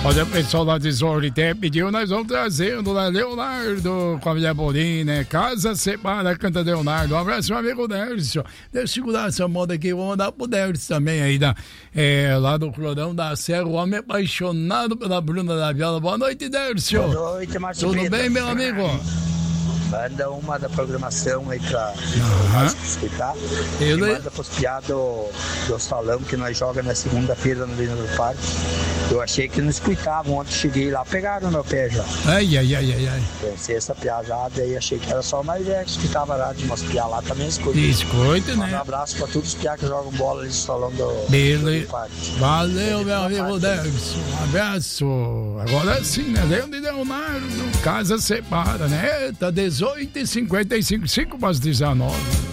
Olha, o pessoal lá de Zorité pediu, nós vamos trazendo lá Leonardo com a mulher Boninha, Casa Separa, canta Leonardo. Um abraço, meu amigo Dércio. Deixa eu segurar essa moda aqui, vou mandar pro Dércio também aí, lá do Florão da Serra, o homem apaixonado pela Bruna da Viola. Boa noite, Dércio. Boa noite, Márcio. Tudo bem, meu amigo? Manda uma da programação aí pra escutar. E manda pros piados do salão que nós jogamos na segunda-feira no Lino do Parque. Eu achei que não escutavam. Ontem cheguei lá, pegaram meu pé já. Ai. Pensei essa piazada aí, achei que era só mais velho que escutava lá, de umas piadas lá também escuta. Escuta, né? Um abraço pra todos os piados que jogam bola ali no salão do Parque. Valeu, meu amigo Dércio. Um abraço. Agora sim, né? Leonardo, Casa Separa, né? Tá 18h55, 5 para as 19.